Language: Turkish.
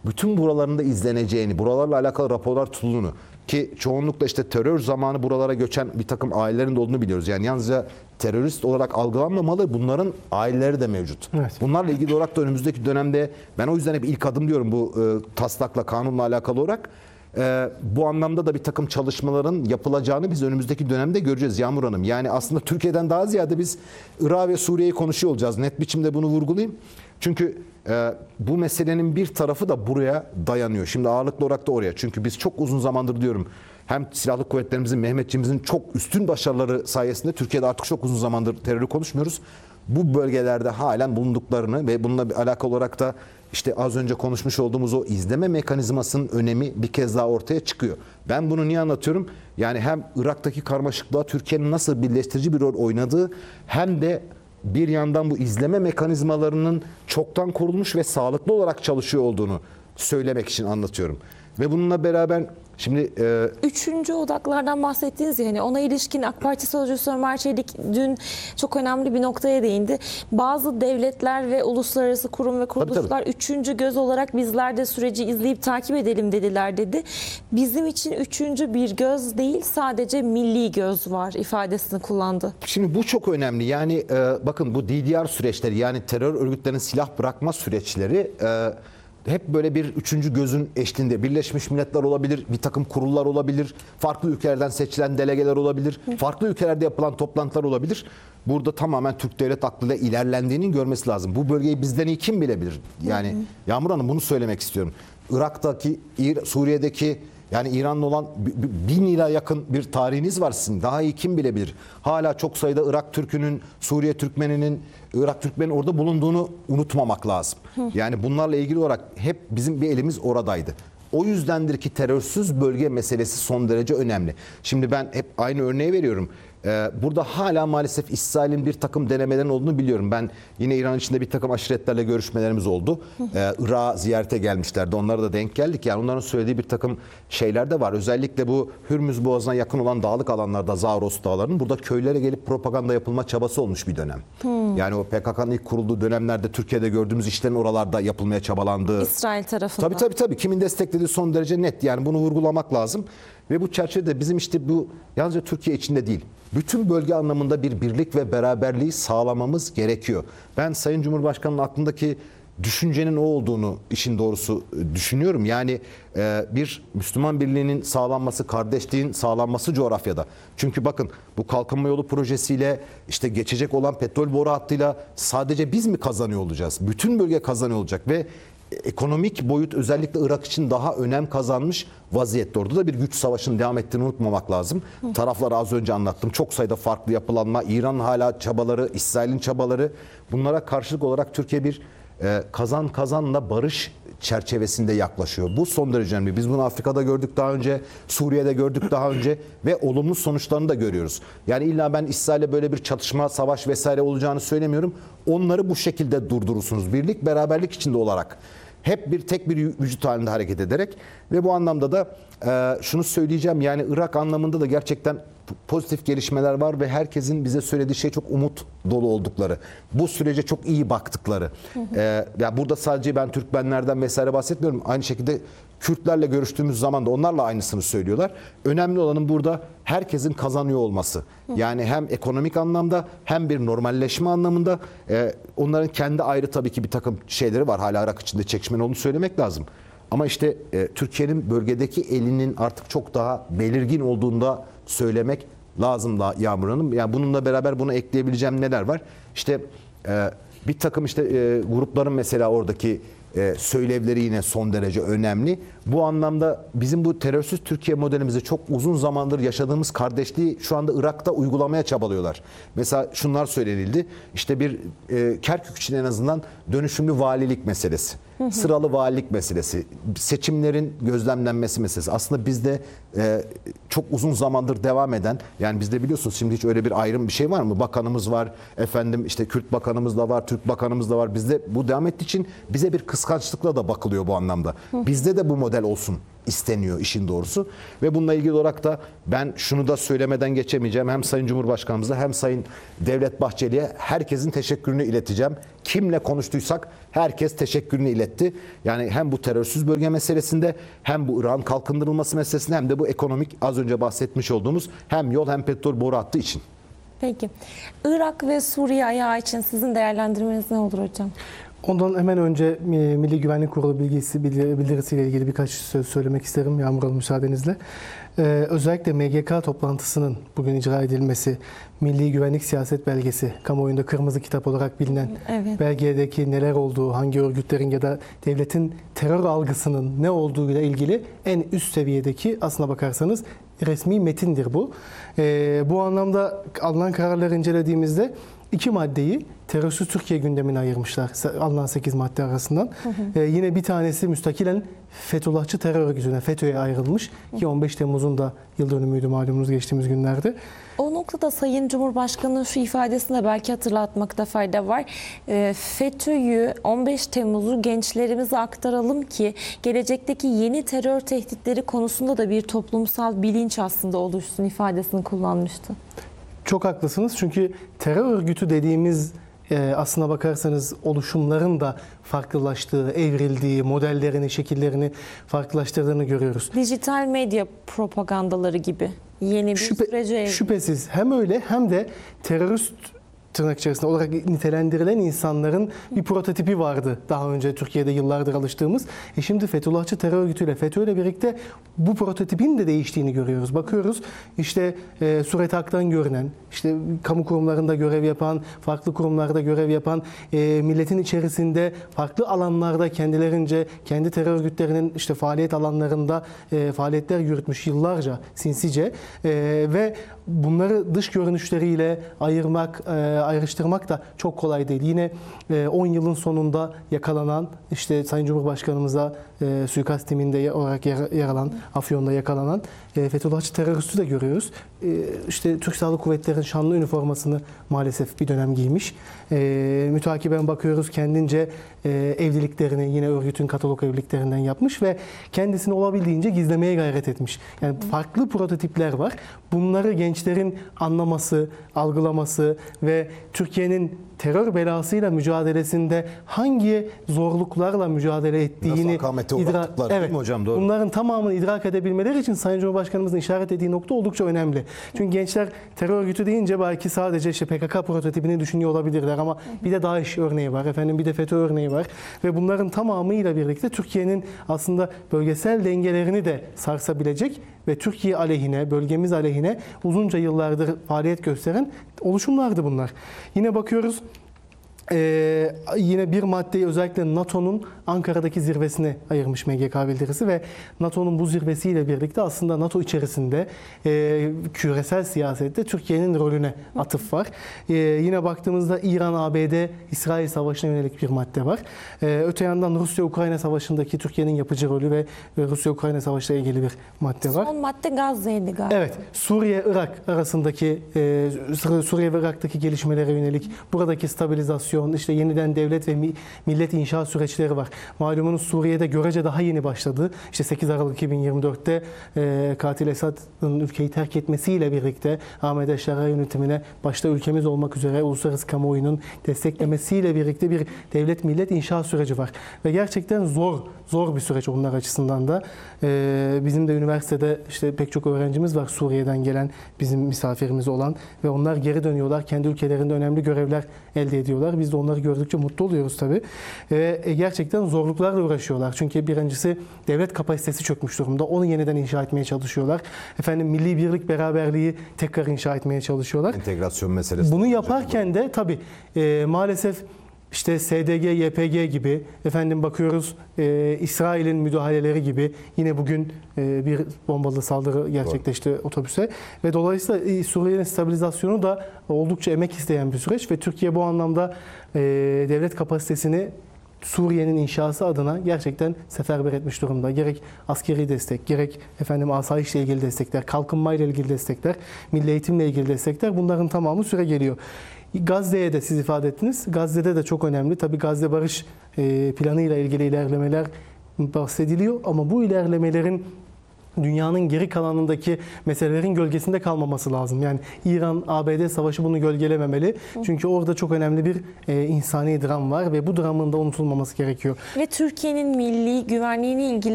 bütün buralarında izleneceğini, buralarla alakalı raporlar tutulduğunu, ki çoğunlukla işte terör zamanı buralara göçen bir takım ailelerin de olduğunu biliyoruz. Yani yalnızca terörist olarak algılanmamalı, bunların aileleri de mevcut. Evet. Bunlarla ilgili olarak da önümüzdeki dönemde, ben o yüzden hep ilk adım diyorum bu taslakla, kanunla alakalı olarak. Bu anlamda da bir takım çalışmaların yapılacağını biz önümüzdeki dönemde göreceğiz Yağmur Hanım. Yani aslında Türkiye'den daha ziyade biz Irak ve Suriye'yi konuşuyor olacağız. Net biçimde bunu vurgulayayım. Çünkü bu meselenin bir tarafı da buraya dayanıyor. Şimdi ağırlıklı olarak da oraya. Çünkü biz çok uzun zamandır diyorum, hem silahlı kuvvetlerimizin, Mehmetçiğimizin çok üstün başarıları sayesinde Türkiye'de artık çok uzun zamandır terörü konuşmuyoruz. Bu bölgelerde halen bulunduklarını ve bununla alakalı olarak da işte az önce konuşmuş olduğumuz o izleme mekanizmasının önemi bir kez daha ortaya çıkıyor. Ben bunu niye anlatıyorum? Yani hem Irak'taki karmaşıklığa Türkiye'nin nasıl birleştirici bir rol oynadığı, hem de bir yandan bu izleme mekanizmalarının çoktan kurulmuş ve sağlıklı olarak çalışıyor olduğunu söylemek için anlatıyorum. Ve bununla beraber şimdi Üçüncü odaklardan bahsettiğiniz, yani ona ilişkin AK Parti Sözcüsü Ömer Çelik dün çok önemli bir noktaya değindi. Bazı devletler ve uluslararası kurum ve kuruluşlar üçüncü göz olarak bizler de süreci izleyip takip edelim dediler dedi. Bizim için üçüncü bir göz değil, sadece milli göz var ifadesini kullandı. şimdi bu çok önemli. Yani bakın bu DDR süreçleri, yani terör örgütlerinin silah bırakma süreçleri hep böyle bir üçüncü gözün eşliğinde. Birleşmiş Milletler olabilir, bir takım kurullar olabilir, farklı ülkelerden seçilen delegeler olabilir, farklı ülkelerde yapılan toplantılar olabilir. Burada tamamen Türk devlet aklıyla ilerlendiğinin görmesi lazım. Bu bölgeyi bizden iyi kim bilebilir? Yani Yağmur Hanım, bunu söylemek istiyorum. Irak'taki, Suriye'deki, yani İran'la olan 1000 yıla yakın bir tarihiniz var sizin. Daha iyi kim bilebilir? Hala çok sayıda Irak Türk'ünün, Suriye Türkmeninin, Irak Türkmeninin orada bulunduğunu unutmamak lazım. Yani bunlarla ilgili olarak hep bizim bir elimiz oradaydı. O yüzdendir ki terörsüz bölge meselesi son derece önemli. Şimdi ben hep aynı örneği veriyorum. Burada hala maalesef İsrail'in bir takım denemelerin olduğunu biliyorum. Ben yine İran içinde bir takım aşiretlerle görüşmelerimiz oldu. Irak'a ziyarete gelmişlerdi. Onlara da denk geldik. Yani onların söylediği bir takım şeyler de var. Özellikle bu Hürmüz Boğazı'na yakın olan dağlık alanlarda, Zagros Dağları'nın burada köylere gelip propaganda yapılma çabası olmuş bir dönem. Yani o PKK'nın ilk kurulduğu dönemlerde Türkiye'de gördüğümüz işlerin oralarda yapılmaya çabalandığı. İsrail tarafından. Tabii. Kimin desteklediği son derece net. Yani bunu vurgulamak lazım. Ve bu çerçevede bizim işte bu yalnızca Türkiye içinde değil, bütün bölge anlamında bir birlik ve beraberliği sağlamamız gerekiyor. Ben Sayın Cumhurbaşkanı'nın aklındaki düşüncenin o olduğunu işin doğrusu düşünüyorum. Yani bir Müslüman birliğinin sağlanması, kardeşliğin sağlanması coğrafyada. Çünkü bakın, bu kalkınma yolu projesiyle, işte geçecek olan petrol boru hattıyla sadece biz mi kazanıyor olacağız? Bütün bölge kazanıyor olacak ve ekonomik boyut özellikle Irak için daha önem kazanmış vaziyette. Orada da bir güç savaşının devam ettiğini unutmamak lazım. Tarafları az önce anlattım. Çok sayıda farklı yapılanma, İran hala çabaları, İsrail'in çabaları. Bunlara karşılık olarak Türkiye bir kazan kazanla barış çerçevesinde yaklaşıyor. Bu son derece önemli. Biz bunu Afrika'da gördük daha önce, Suriye'de gördük daha önce ve olumlu sonuçlarını da görüyoruz. Yani illa ben İsrail'e böyle bir çatışma, savaş vesaire olacağını söylemiyorum. Onları bu şekilde durdurursunuz. Birlik, beraberlik içinde olarak. Hep tek bir vücut halinde hareket ederek ve bu anlamda da şunu söyleyeceğim, yani Irak anlamında da gerçekten pozitif gelişmeler var ve herkesin bize söylediği şey çok umut dolu oldukları. Bu sürece çok iyi baktıkları. Yani burada sadece ben Türkmenlerden vesaire bahsetmiyorum. Aynı şekilde Kürtlerle görüştüğümüz zaman da onlarla aynısını söylüyorlar. Önemli olanın burada herkesin kazanıyor olması. Yani hem ekonomik anlamda hem bir normalleşme anlamında onların kendi ayrı tabii ki bir takım şeyleri var. Hala Irak içinde çekişmenin olduğunu söylemek lazım. Ama işte Türkiye'nin bölgedeki elinin artık çok daha belirgin olduğunda söylemek lazım da Yağmur Hanım. Yani bununla beraber buna ekleyebileceğim neler var? İşte bir takım işte grupların mesela oradaki söylevleri yine son derece önemli. Bu anlamda bizim bu terörsüz Türkiye modelimizi çok uzun zamandır yaşadığımız kardeşliği şu anda Irak'ta uygulamaya çabalıyorlar. Mesela şunlar söylenildi. İşte bir Kerkük için en azından dönüşümlü valilik meselesi. Sıralı valilik meselesi, seçimlerin gözlemlenmesi meselesi. Aslında bizde çok uzun zamandır devam eden, yani bizde biliyorsunuz şimdi hiç öyle bir ayrım bir şey var mı? Bakanımız var, efendim işte Kürt bakanımız da var, Türk bakanımız da var. Bizde bu devam ettiği için bize bir kıskançlıkla da bakılıyor bu anlamda. Bizde de bu model olsun isteniyor işin doğrusu. Ve bununla ilgili olarak da ben şunu da söylemeden geçemeyeceğim. Hem Sayın Cumhurbaşkanımıza hem Sayın Devlet Bahçeli'ye herkesin teşekkürünü ileteceğim. Kimle konuştuysak herkes teşekkürünü iletti. Yani hem bu terörsüz bölge meselesinde hem bu Irak'ın kalkındırılması meselesinde hem de bu ekonomik az önce bahsetmiş olduğumuz hem yol hem petrol boru hattı için. Peki. Irak ve Suriye ayağı için sizin değerlendirmeniz ne olur hocam? Ondan hemen önce Milli Güvenlik Kurulu bildirisiyle ilgili birkaç söz söylemek isterim Yağmur Hanım müsaadenizle. Özellikle MGK toplantısının bugün icra edilmesi, Milli Güvenlik Siyaset Belgesi, kamuoyunda kırmızı kitap olarak bilinen belgedeki neler olduğu, hangi örgütlerin ya da devletin terör algısının ne olduğuyla ilgili en üst seviyedeki aslına bakarsanız resmi metindir bu. Bu anlamda alınan kararları incelediğimizde 2 maddeyi terörsüz Türkiye gündemine ayırmışlar. Alınan 8 madde arasından. Yine bir tanesi müstakilen Fethullahçı terör örgütüne, FETÖ'ye ayrılmış. Ki 15 Temmuz'un da yıl dönümüydü malumunuz geçtiğimiz günlerde. O noktada Sayın Cumhurbaşkanı'nın şu ifadesini de belki hatırlatmakta fayda var. FETÖ'yü, 15 Temmuz'u gençlerimize aktaralım ki gelecekteki yeni terör tehditleri konusunda da bir toplumsal bilinç aslında oluşsun ifadesini kullanmıştı. Çok haklısınız çünkü terör örgütü dediğimiz aslına bakarsanız oluşumların da farklılaştığı, evrildiği, modellerini, şekillerini farklılaştırdığını görüyoruz. Dijital medya propagandaları gibi yeni bir sürece evrildi. Şüphesiz hem öyle hem de terörist tırnak içerisinde olarak nitelendirilen insanların bir prototipi vardı daha önce Türkiye'de yıllardır alıştığımız. Şimdi Fethullahçı terör örgütüyle, FETÖ'yle birlikte bu prototipin de değiştiğini görüyoruz. Bakıyoruz işte Suret Ak'tan görünen, işte kamu kurumlarında görev yapan, farklı kurumlarda görev yapan, milletin içerisinde farklı alanlarda kendilerince kendi terör örgütlerinin işte faaliyet alanlarında faaliyetler yürütmüş yıllarca sinsice ve bunları dış görünüşleriyle ayrıştırmak da çok kolay değil. Yine 10 yılın sonunda yakalanan, işte Sayın Cumhurbaşkanımıza suikast timinde olarak yer alan, Afyon'da yakalanan Fethullahçı teröristi de görüyoruz. İşte Türk Silahlı Kuvvetleri'nin şanlı üniformasını maalesef bir dönem giymiş. Mütakiben bakıyoruz kendince evliliklerini yine örgütün katalog evliliklerinden yapmış ve kendisini olabildiğince gizlemeye gayret etmiş. Yani farklı prototipler var. Bunları gençlerin anlaması, algılaması ve Türkiye'nin terör belasıyla mücadelesinde hangi zorluklarla mücadele ettiğini değil mi hocam? Doğru. Bunların tamamını idrak edebilmeleri için Sayın Cumhurbaşkanımızın işaret ettiği nokta oldukça önemli. Çünkü gençler terör örgütü deyince belki sadece işte PKK prototipini düşünüyor olabilirler ama bir de DAEŞ örneği var, bir de FETÖ örneği var ve bunların tamamıyla birlikte Türkiye'nin aslında bölgesel dengelerini de sarsabilecek ve Türkiye aleyhine, bölgemiz aleyhine uzunca yıllardır faaliyet gösteren oluşumlardı bunlar. Yine bakıyoruz yine bir maddeyi özellikle NATO'nun Ankara'daki zirvesine ayırmış MGK bildirisi ve NATO'nun bu zirvesiyle birlikte aslında NATO içerisinde küresel siyasette Türkiye'nin rolüne atıf var. Yine baktığımızda İran-ABD-İsrail savaşına yönelik bir madde var. Öte yandan Rusya-Ukrayna savaşındaki Türkiye'nin yapıcı rolü ve Rusya-Ukrayna savaşıyla ilgili bir madde var. Son madde Gazze'ydi galiba. Evet, Suriye-Irak arasındaki Suriye ve Irak'taki gelişmelere yönelik buradaki stabilizasyon, işte yeniden devlet ve millet inşa süreçleri var. Malumunuz Suriye'de görece daha yeni başladı. İşte 8 Aralık 2024'te katil Esad'ın ülkeyi terk etmesiyle birlikte Ahmet Eşşar'a yönetimine başta ülkemiz olmak üzere uluslararası kamuoyunun desteklemesiyle birlikte bir devlet millet inşa süreci var. Ve gerçekten zor bir süreç onlar açısından da. Bizim de üniversitede işte pek çok öğrencimiz var Suriye'den gelen, bizim misafirimiz olan ve onlar geri dönüyorlar. Kendi ülkelerinde önemli görevler elde ediyorlar. Biz de onları gördükçe mutlu oluyoruz tabii. Gerçekten zorluklarla uğraşıyorlar. Çünkü birincisi devlet kapasitesi çökmüş durumda. Onu yeniden inşa etmeye çalışıyorlar. Milli birlik beraberliği tekrar inşa etmeye çalışıyorlar. Entegrasyon meselesi. Bunu yaparken de tabii maalesef işte SDG, YPG gibi bakıyoruz İsrail'in müdahaleleri gibi yine bugün bir bombalı saldırı gerçekleşti otobüse ve dolayısıyla Suriye'nin stabilizasyonu da oldukça emek isteyen bir süreç ve Türkiye bu anlamda devlet kapasitesini Suriye'nin inşası adına gerçekten seferber etmiş durumda. Gerek askeri destek, gerek asayişle ilgili destekler, kalkınmayla ilgili destekler, milli eğitimle ilgili destekler bunların tamamı süre geliyor. Gazze'ye de siz ifade ettiniz. Gazze'de de çok önemli. Tabii Gazze barış planıyla ilgili ilerlemeler bahsediliyor ama bu ilerlemelerin dünyanın geri kalanındaki meselelerin gölgesinde kalmaması lazım. Yani İran-ABD savaşı bunu gölgelememeli. Çünkü orada çok önemli bir insani dram var ve bu dramın da unutulmaması gerekiyor. Ve Türkiye'nin milli güvenliğini ilgili